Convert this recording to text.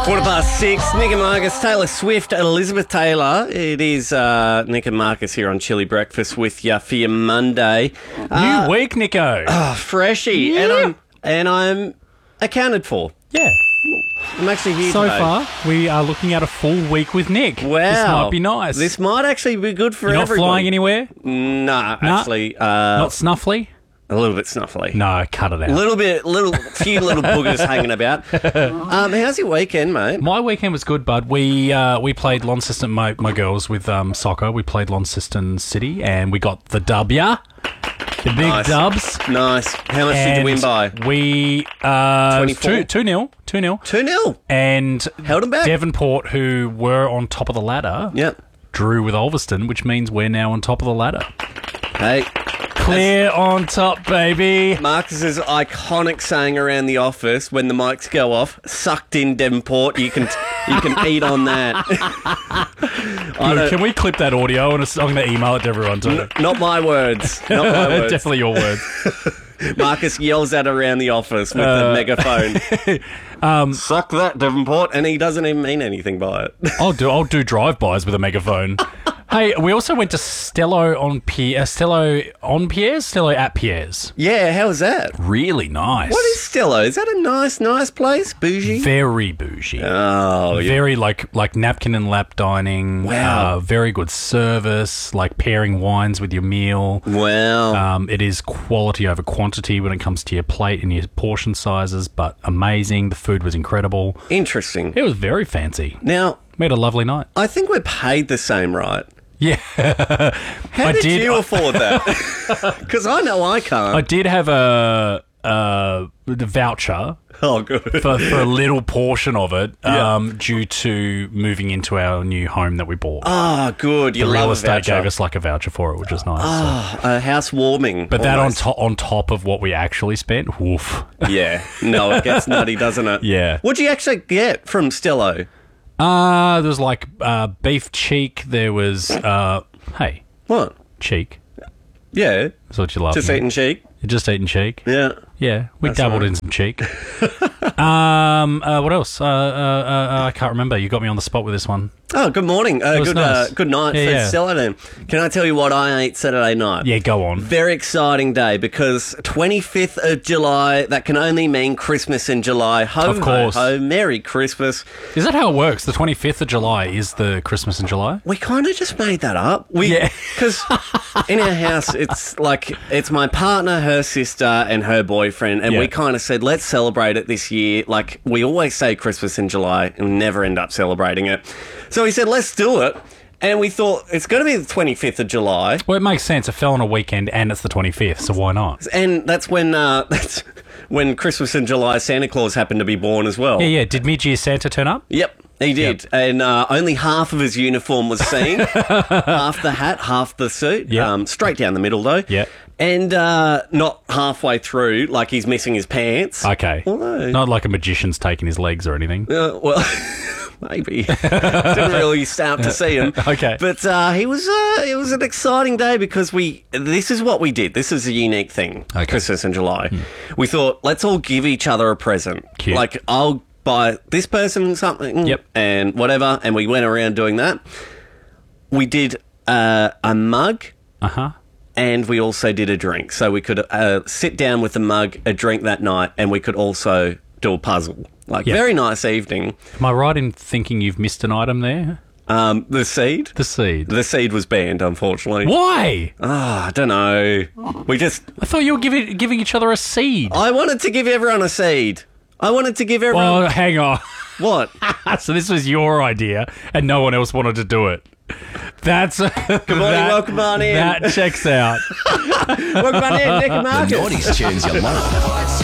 6:15, Nick and Marcus, Taylor Swift, Elizabeth Taylor. It is Nick and Marcus here on Chili Breakfast with you for your Monday. New week, Nico. Freshie, Yeah. and I'm accounted for. Yeah. I'm actually here So today. far, we are looking at a full week with Nick. Wow. This might be nice. This might actually be good for You're not everybody. flying anywhere? Nah, actually, Not snuffly? a little bit snuffly. No, cut it out. Few little boogers hanging about. How's your weekend, mate? My weekend was good, bud. We played Launceston, my girls, with soccer. We played Launceston City, and we got the W. The big Nice. dubs. Nice. How much did you win by? We 24? 2-0. 2-0. And Held 'em back. Devonport, who were on top of the ladder, Yep. drew with Ulverston, which means we're now on top of the ladder. Hey, Clear on top, baby. Marcus's iconic saying around the office when the mics go off, "Sucked in Devonport." You can eat on that. I don't- Can we clip that audio? And I'm going to email it to everyone too. Not my words. Not my words. Definitely your words. Marcus yells that around the office with the megaphone. Suck that, Devonport, and he doesn't even mean anything by it. I'll do drive-bys with a megaphone. Hey, we also went to Stello at Pierre's. Yeah, how was that? Really nice. What is Stello? Is that a nice place? Bougie? Very bougie. Oh, yeah. Very like napkin and lap dining. Wow. Very good service, like pairing wines with your meal. Wow. It is quality over quantity when it comes to your plate and your portion sizes, but amazing. The food was incredible. Interesting. It was very fancy. Now, We had a lovely night. I think we're paid the same, right? Yeah. How did you afford that? Because I know I can't. I did have the voucher Oh, good. for a little portion of it Yeah. due to moving into our new home that we bought. Ah, good. You The love real a estate voucher. gave us like a voucher for it, which is nice. A house warming. But that almost. on top of what we actually spent, woof. Yeah. No, it gets nutty, doesn't it? Yeah. What'd you actually get from Stello? There was like beef cheek. There was, hey, What? cheek. Yeah. That's what you love. Just eating cheek? You're just eating cheek. Yeah. Yeah, we That's dabbled right. in some cheek. What else? I can't remember. You got me on the spot with this one. Oh, good morning. was Good nice. good night Yeah, for yeah. Stello then. Can I tell you what I ate Saturday night? Yeah, go on. Very exciting day because 25th of July, that can only mean Christmas in July. Ho, Of course. Ho, ho, Merry Christmas. Is that how it works? The 25th of July is the Christmas in July? We kind of just made that up. Yeah. Because in our house, it's my partner, her sister, and her boyfriend, and Yeah. we kind of said, let's celebrate it this year. Like, we always say Christmas in July and never end up celebrating it. So we said, let's do it. And we thought, it's going to be the 25th of July. Well, it makes sense. It fell on a weekend and it's the 25th, so why not? And that's when Christmas in July Santa Claus happened to be born as well. Yeah. Did mid-year Santa turn up? Yep, he did. Yep. And only half of his uniform was seen. Half the hat, half the suit. Yep. Straight down the middle, though. Yep. And not halfway through, like he's missing his pants. Okay. Although, Not like a magician's taking his legs or anything. well, maybe. Didn't really start to see him. Okay. But it was an exciting day because this is what we did. This is a unique thing. Okay. Christmas in July. We thought, let's all give each other a present. Cute. Like, I'll buy this person something. Yep. And whatever. And we went around doing that. We did a mug. Uh-huh. And we also did a drink. So we could sit down with a mug, a drink that night, and we could also do a puzzle. Like, Yep. very nice evening. Am I right in thinking you've missed an item there? The seed? The seed. The seed was banned, unfortunately. Why? I don't know. I thought you were giving each other a seed. I wanted to give everyone a seed. I wanted to give everyone... Oh, hang on. What? So this was your idea and no one else wanted to do it. That's... Good morning, welcome on in. That checks out. Welcome on in, Nick and Marcus. Naughties turns your mind.